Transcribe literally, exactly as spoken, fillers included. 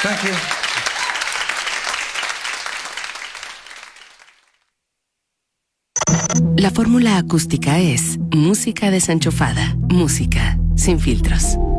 Thank you. La fórmula acústica es música desenchufada, música sin filtros.